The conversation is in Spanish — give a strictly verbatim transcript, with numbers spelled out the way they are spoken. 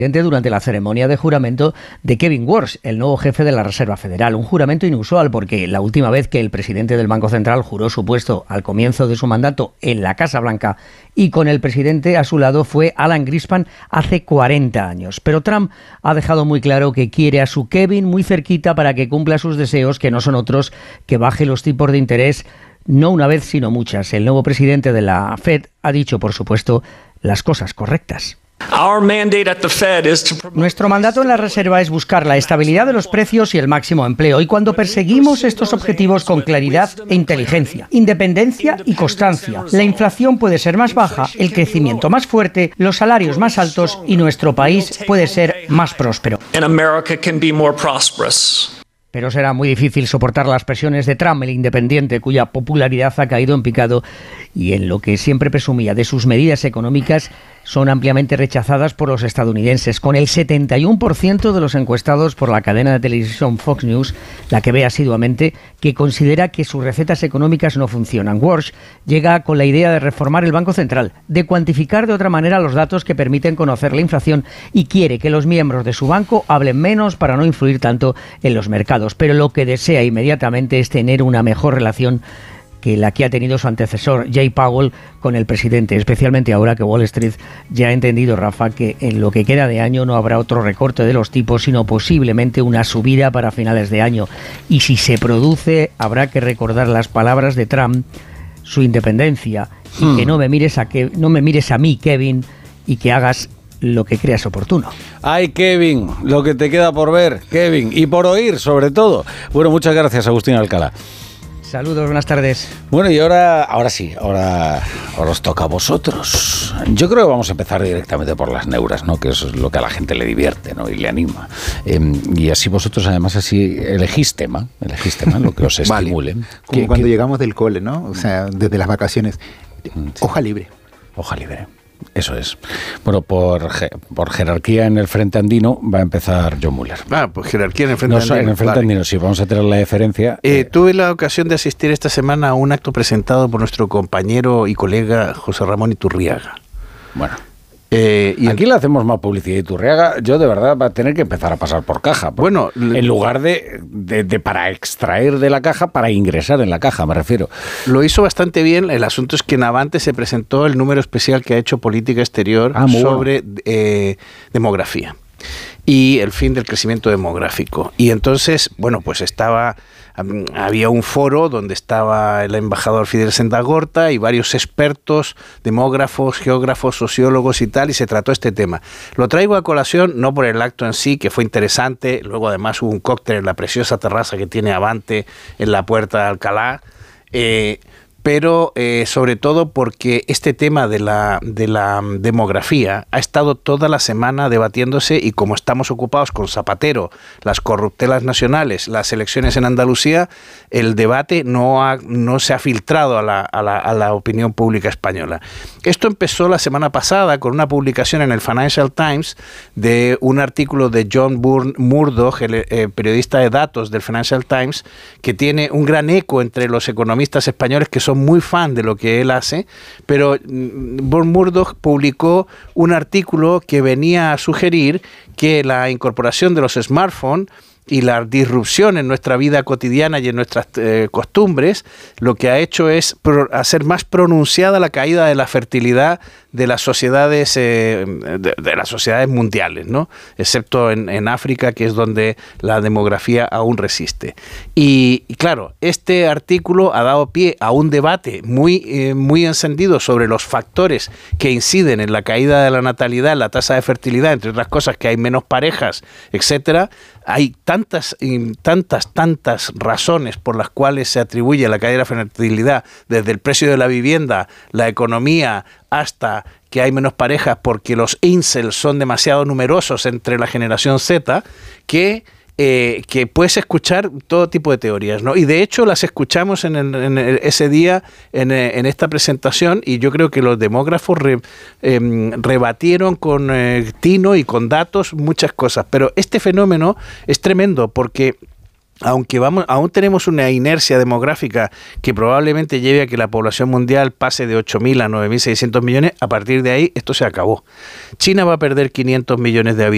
durante la ceremonia de juramento de Kevin Warsh, el nuevo jefe de la Reserva Federal. Un juramento inusual porque la última vez que el presidente del Banco Central juró su puesto al comienzo de su mandato en la Casa Blanca y con el presidente a su lado fue Alan Greenspan hace cuarenta años. Pero Trump ha dejado muy claro que quiere a su Kevin muy cerquita para que cumpla sus deseos, que no son otros que baje los tipos de interés, no una vez sino muchas. El nuevo presidente de la Fed ha dicho, por supuesto, las cosas correctas. Nuestro mandato en la Reserva es buscar la estabilidad de los precios y el máximo empleo. Y cuando perseguimos estos objetivos con claridad e inteligencia, independencia y constancia, la inflación puede ser más baja, el crecimiento más fuerte, los salarios más altos y nuestro país puede ser más próspero. Pero será muy difícil soportar las presiones de Trump, el independiente, cuya popularidad ha caído en picado y en lo que siempre presumía de sus medidas económicas son ampliamente rechazadas por los estadounidenses, con el setenta y uno por ciento de los encuestados por la cadena de televisión Fox News, la que ve asiduamente, que considera que sus recetas económicas no funcionan. Warsh llega con la idea de reformar el Banco Central, de cuantificar de otra manera los datos que permiten conocer la inflación y quiere que los miembros de su banco hablen menos para no influir tanto en los mercados. Pero lo que desea inmediatamente es tener una mejor relación que la que ha tenido su antecesor, Jay Powell, con el presidente, especialmente ahora que Wall Street ya ha entendido, Rafa, que en lo que queda de año no habrá otro recorte de los tipos, sino posiblemente una subida para finales de año. Y si se produce, habrá que recordar las palabras de Trump, su independencia, y hmm. que no me mires a que no me mires a mí, Kevin, y que hagas lo que creas oportuno. Ay, Kevin, lo que te queda por ver, Kevin, y por oír, sobre todo. Bueno, muchas gracias, Agustín Alcalá. Saludos, buenas tardes. Bueno, y ahora, ahora sí, ahora, ahora os toca a vosotros. Yo creo que vamos a empezar directamente por las neuras, ¿no? Que eso es lo que a la gente le divierte, ¿no? Y le anima. Eh, y así vosotros, además, así elegís tema, elegís tema, lo que os estimule. Vale. Como que, cuando que... llegamos del cole, ¿no? O sea, desde las vacaciones. Sí. Hoja libre. Hoja libre. Eso es. Bueno, por, por jerarquía en el Frente Andino va a empezar John Muller. Ah, pues jerarquía en el Frente no, Andino. En el Frente vale. Andino, sí, vamos a tener la deferencia. Eh, eh, tuve la ocasión de asistir esta semana a un acto presentado por nuestro compañero y colega José Ramón Iturriaga. Bueno. Eh, y Aquí el... le hacemos más publicidad. Iturriaga, yo de verdad va a tener que empezar a pasar por caja. Bueno, en lugar de, de, de para extraer de la caja, para ingresar en la caja, me refiero. Lo hizo bastante bien. El asunto es que en Avante se presentó el número especial que ha hecho Política Exterior ah, sobre bueno. eh, demografía y el fin del crecimiento demográfico. Y entonces, bueno, pues estaba... había un foro donde estaba el embajador Fidel Sendagorta y varios expertos, demógrafos, geógrafos, sociólogos y tal, y se trató este tema. Lo traigo a colación no por el acto en sí, que fue interesante, luego además hubo un cóctel en la preciosa terraza que tiene Avante en la Puerta de Alcalá, eh, pero eh, sobre todo porque este tema de la, de la demografía ha estado toda la semana debatiéndose y como estamos ocupados con Zapatero, las corruptelas nacionales, las elecciones en Andalucía, el debate no, ha, no se ha filtrado a la, a, la, a la opinión pública española. Esto empezó la semana pasada con una publicación en el Financial Times de un artículo de John Murdoch, el eh, periodista de datos del Financial Times, que tiene un gran eco entre los economistas españoles que son muy fan de lo que él hace, pero John Murdoch publicó un artículo que venía a sugerir que la incorporación de los smartphones y la disrupción en nuestra vida cotidiana y en nuestras eh, costumbres, lo que ha hecho es pro- hacer más pronunciada la caída de la fertilidad de las sociedades eh, de, de las sociedades mundiales, ¿no? Excepto en, en África, que es donde la demografía aún resiste. Y, y claro, este artículo ha dado pie a un debate muy, eh, muy encendido sobre los factores que inciden en la caída de la natalidad, en la tasa de fertilidad, entre otras cosas que hay menos parejas, etcétera. Hay tantas, tantas, tantas razones por las cuales se atribuye la caída de la fertilidad, desde el precio de la vivienda, la economía, hasta que hay menos parejas porque los incels son demasiado numerosos entre la generación Z, que, eh, que puedes escuchar todo tipo de teorías, ¿no? Y de hecho las escuchamos en, el, en el, ese día en, en esta presentación, y yo creo que los demógrafos re, eh, rebatieron con eh, tino y con datos muchas cosas. Pero este fenómeno es tremendo porque aunque vamos, aún tenemos una inercia demográfica que probablemente lleve a que la población mundial pase de ocho mil a nueve mil seiscientos millones, a partir de ahí esto se acabó. China va a perder quinientos millones de habitantes